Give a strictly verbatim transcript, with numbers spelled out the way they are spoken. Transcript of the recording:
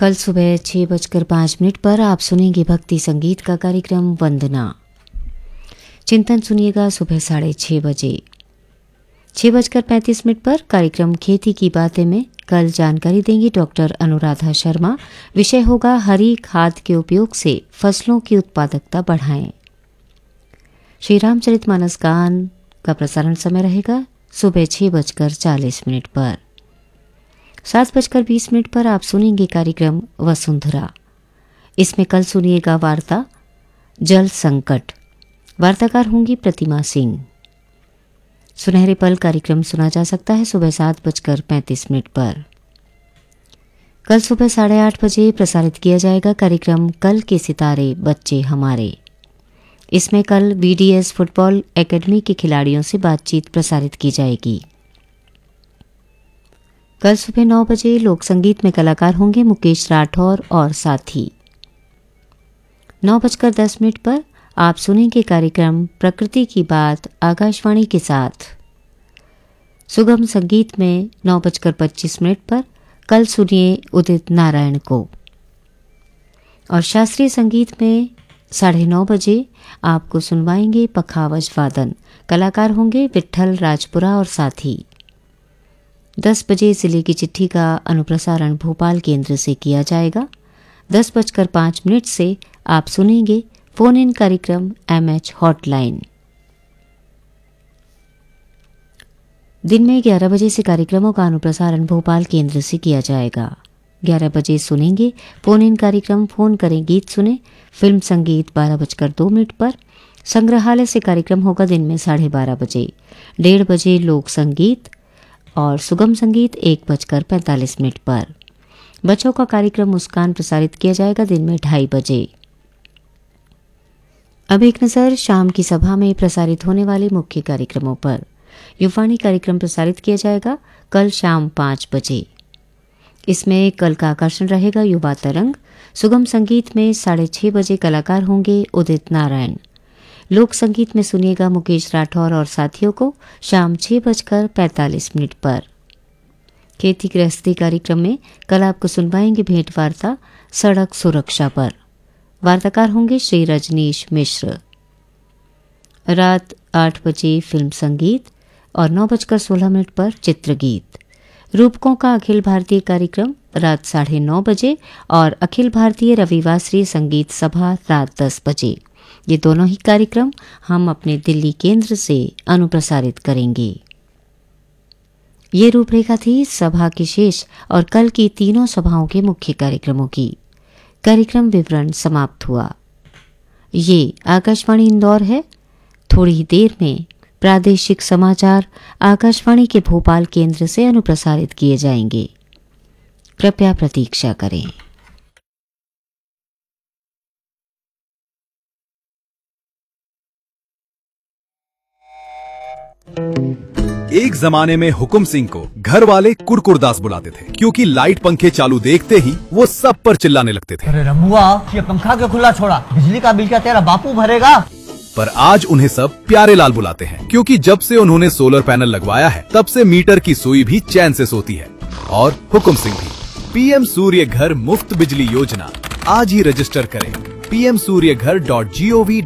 कल सुबह छः बजकर पाँच मिनट पर आप सुनेंगे भक्ति संगीत का कार्यक्रम वंदना। चिंतन सुनिएगा सुबह साढ़े छः बजे। छः बजकर पैंतीस मिनट पर कार्यक्रम खेती की बातें में कल जानकारी देंगी डॉक्टर अनुराधा शर्मा। विषय होगा हरी खाद के उपयोग से फसलों की उत्पादकता बढ़ाएं। श्री रामचरितमानस गान का प्रसारण समय रहेगा सुबह छः बजकर चालीस मिनट पर। सात बजकर बीस मिनट पर आप सुनेंगे कार्यक्रम वसुंधरा। इसमें कल सुनिएगा वार्ता जल संकट। वार्ताकार होंगी प्रतिमा सिंह। सुनहरे पल कार्यक्रम सुना जा सकता है सुबह सात बजकर पैंतीस मिनट पर। कल सुबह साढ़े आठ बजे प्रसारित किया जाएगा कार्यक्रम कल के सितारे बच्चे हमारे। इसमें कल वीडीएस फुटबॉल एकेडमी के खिलाड़ियों से बातचीत प्रसारित की जाएगी। कल सुबह नौ बजे लोक संगीत में कलाकार होंगे मुकेश राठौर और साथी। नौ बजकर दस मिनट पर आप सुनेंगे कार्यक्रम प्रकृति की बात आकाशवाणी के साथ। सुगम संगीत में नौ बजकर पच्चीस मिनट पर कल सुनिए उदित नारायण को। और शास्त्रीय संगीत में साढ़े नौ बजे आपको सुनवाएंगे पखावज वादन। कलाकार होंगे विट्ठल राजपुरा और साथी। दस बजे जिले की चिट्ठी का अनुप्रसारण भोपाल केंद्र से किया जाएगा। दस बजकर पाँच मिनट से आप सुनेंगे फोन इन कार्यक्रम एमएच हॉटलाइन। दिन में ग्यारह बजे से कार्यक्रमों का अनुप्रसारण भोपाल केंद्र से किया जाएगा। ग्यारह बजे सुनेंगे फोन इन कार्यक्रम फोन करें गीत सुने फिल्म संगीत बारह बजकर दो मिनट पर। संग्रहालय से कार्यक्रम होगा दिन में साढ़े बारह बजे। डेढ़ बजे लोक संगीत और सुगम संगीत एक बजकर पैंतालीस मिनट पर। बच्चों का कार्यक्रम मुस्कान प्रसारित किया जाएगा दिन में ढाई बजे। अब एक नज़र शाम की सभा में प्रसारित होने वाले मुख्य कार्यक्रमों पर। युवाणी कार्यक्रम प्रसारित किया जाएगा कल शाम पाँच बजे। इसमें कल का आकर्षण रहेगा युवा तरंग। सुगम संगीत में साढ़े छः बजे कलाकार होंगे उदित नारायण। लोक संगीत में सुनिएगा मुकेश राठौर और साथियों को शाम छः बजकर पैंतालीस मिनट पर। खेती गृहस्थी कार्यक्रम में कल आपको सुनवाएंगे भेंट वार्ता सड़क सुरक्षा पर। वार्ताकार होंगे श्री रजनीश मिश्र। रात आठ बजे फिल्म संगीत और नौ बजकर सोलह मिनट पर चित्रगीत। रूपकों का अखिल भारतीय कार्यक्रम रात साढ़े नौ बजे और अखिल भारतीय रविवासरीय संगीत सभा रात दस बजे। ये दोनों ही कार्यक्रम हम अपने दिल्ली केंद्र से अनुप्रसारित करेंगे। ये रूपरेखा थी सभा के शेष और कल की तीनों सभाओं के मुख्य कार्यक्रमों की। कार्यक्रम विवरण समाप्त हुआ। ये आकाशवाणी इंदौर है। थोड़ी ही देर में प्रादेशिक समाचार आकाशवाणी के भोपाल केंद्र से अनुप्रसारित किए जाएंगे। कृपया प्रतीक्षा करें। एक जमाने में हुकुम सिंह को घर वाले कुरकुरदास बुलाते थे क्योंकि लाइट पंखे चालू देखते ही वो सब पर चिल्लाने लगते थे। अरे रमुआ, ये पंखा क्यों खुला छोड़ा? बिजली का बिल क्या तेरा बापू भरेगा? पर आज उन्हें सब प्यारे लाल बुलाते हैं क्योंकि जब से उन्होंने सोलर पैनल लगवाया है तब से मीटर की सुई भी चैन से सोती है। और हुकुम सिंह भी। पीएम सूर्य घर मुफ्त बिजली योजना आज ही रजिस्टर करें पी एम सूर्य घर डॉट जी ओ वी